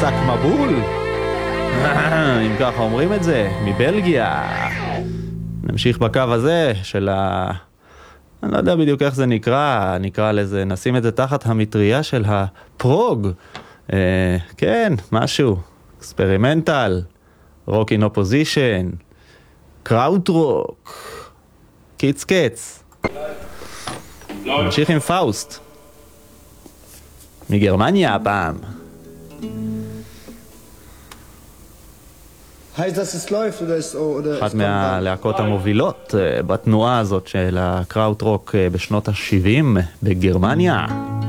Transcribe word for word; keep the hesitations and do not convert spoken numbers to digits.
שק מבול? אם ככה אומרים את זה, מבלגיה. נמשיך בקו הזה של ה... אני לא יודע בדיוק איך זה נקרא, נקרא לזה, נשים את זה תחת המטריה של הפרוג. אה, כן, משהו. אקספרימנטל, רוק אין אופוזישן, קראוט רוק, קיץ קץ. נמשיך עם פאוסט. מגרמניה הפעם. אחת מהלהקות המובילות בתנועה הזאת של הקראוט רוק בשנות ה-שבעים בגרמניה.